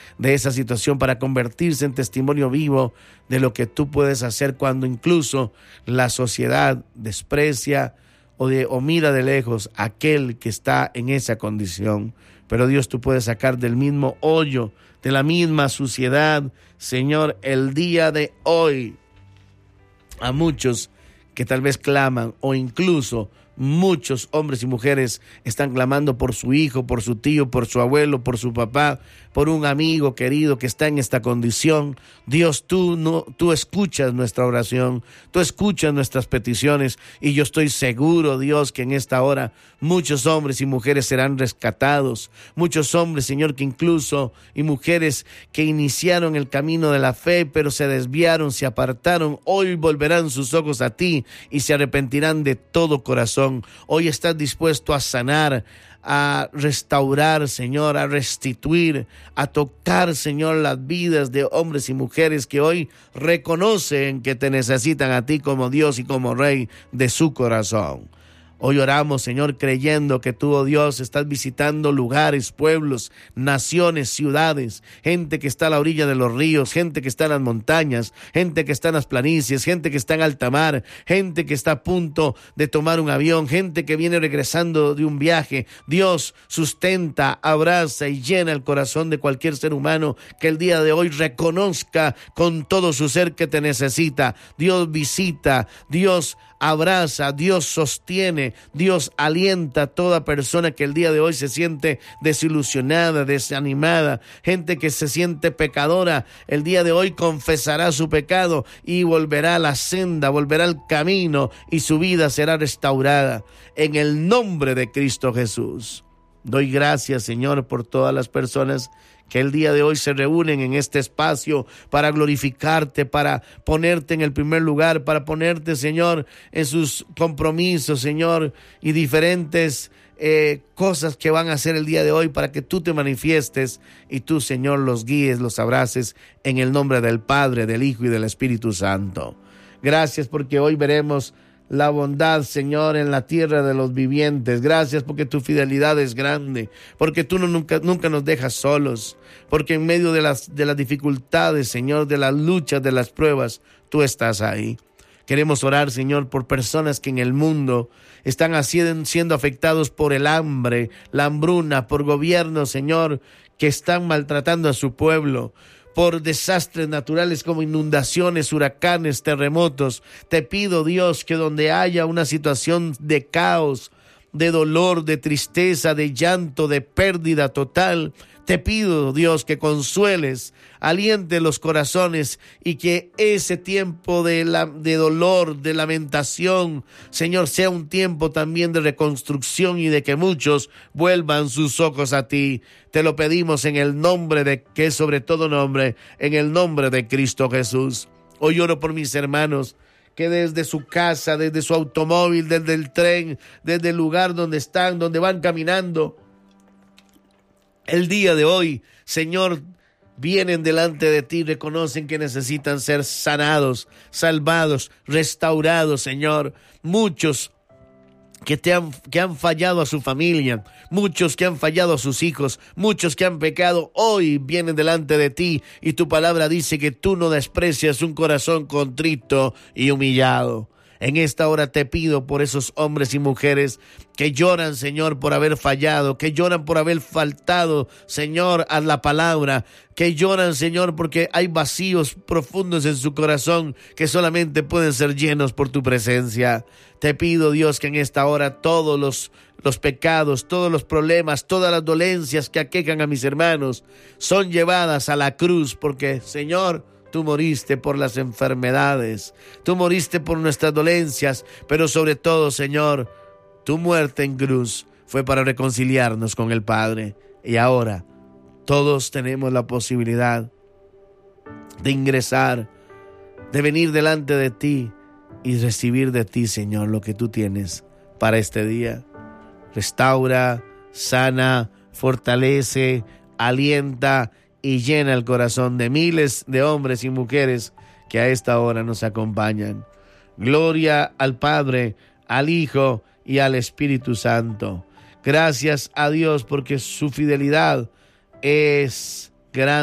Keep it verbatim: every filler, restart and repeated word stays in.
de esa situación para convertirse en testimonio vivo de lo que tú puedes hacer cuando incluso la sociedad desprecia o, de, o mira de lejos a aquel que está en esa condición. Pero Dios, tú puedes sacar del mismo hoyo, de la misma suciedad, Señor, el día de hoy, a muchos que tal vez claman, o incluso muchos hombres y mujeres están clamando por su hijo, por su tío, por su abuelo, por su papá, por un amigo querido que está en esta condición. Dios, tú, no, tú escuchas nuestra oración, tú escuchas nuestras peticiones, y yo estoy seguro, Dios, que en esta hora muchos hombres y mujeres serán rescatados. Muchos hombres, Señor, que incluso y mujeres que iniciaron el camino de la fe, pero se desviaron, se apartaron, hoy volverán sus ojos a ti y se arrepentirán de todo corazón. Hoy estás dispuesto a sanar, a restaurar, Señor, a restituir, a tocar, Señor, las vidas de hombres y mujeres que hoy reconocen que te necesitan a ti como Dios y como Rey de su corazón. Hoy oramos, Señor, creyendo que tú, oh Dios, estás visitando lugares, pueblos, naciones, ciudades, gente que está a la orilla de los ríos, gente que está en las montañas, gente que está en las planicies, gente que está en alta mar, gente que está a punto de tomar un avión, gente que viene regresando de un viaje. Dios, sustenta, abraza y llena el corazón de cualquier ser humano que el día de hoy reconozca con todo su ser que te necesita. Dios, visita, Dios, abraza, Dios sostiene, Dios alienta a toda persona que el día de hoy se siente desilusionada, desanimada, gente que se siente pecadora. El día de hoy confesará su pecado y volverá a la senda, volverá al camino, y su vida será restaurada en el nombre de Cristo Jesús. Doy gracias, Señor, por todas las personas que el día de hoy se reúnen en este espacio para glorificarte, para ponerte en el primer lugar, para ponerte, Señor, en sus compromisos, Señor, y diferentes eh, cosas que van a hacer el día de hoy para que tú te manifiestes y tú, Señor, los guíes, los abraces en el nombre del Padre, del Hijo y del Espíritu Santo. Gracias porque hoy veremos la bondad, Señor, en la tierra de los vivientes. Gracias porque tu fidelidad es grande, porque tú no, nunca, nunca nos dejas solos, porque en medio de las, de las dificultades, Señor, de las luchas, de las pruebas, tú estás ahí. Queremos orar, Señor, por personas que en el mundo están haciendo, siendo afectados por el hambre, la hambruna, por gobiernos, Señor, que están maltratando a su pueblo, por desastres naturales como inundaciones, huracanes, terremotos. Te pido, Dios, que donde haya una situación de caos, de dolor, de tristeza, de llanto, de pérdida total, te pido, Dios, que consueles, aliente los corazones y que ese tiempo de, la, de dolor, de lamentación, Señor, sea un tiempo también de reconstrucción y de que muchos vuelvan sus ojos a ti. Te lo pedimos en el nombre de, que es sobre todo nombre, en el nombre de Cristo Jesús. Hoy oro por mis hermanos que desde su casa, desde su automóvil, desde el tren, desde el lugar donde están, donde van caminando, el día de hoy, Señor, vienen delante de ti, reconocen que necesitan ser sanados, salvados, restaurados, Señor. Muchos que, te han, que han fallado a su familia, muchos que han fallado a sus hijos, muchos que han pecado, hoy vienen delante de ti y tu palabra dice que tú no desprecias un corazón contrito y humillado. En esta hora te pido por esos hombres y mujeres que lloran, Señor, por haber fallado, que lloran por haber faltado, Señor, a la palabra, que lloran, Señor, porque hay vacíos profundos en su corazón que solamente pueden ser llenos por tu presencia. Te pido, Dios, que en esta hora todos los, los pecados, todos los problemas, todas las dolencias que aquejan a mis hermanos son llevadas a la cruz, porque, Señor, tú moriste por las enfermedades, tú moriste por nuestras dolencias, pero sobre todo, Señor, tu muerte en cruz fue para reconciliarnos con el Padre. Y ahora todos tenemos la posibilidad de ingresar, de venir delante de ti y recibir de ti, Señor, lo que tú tienes para este día. Restaura, sana, fortalece, alienta y llena el corazón de miles de hombres y mujeres que a esta hora nos acompañan. Gloria al Padre, al Hijo y al Espíritu Santo. Gracias a Dios porque su fidelidad es grande.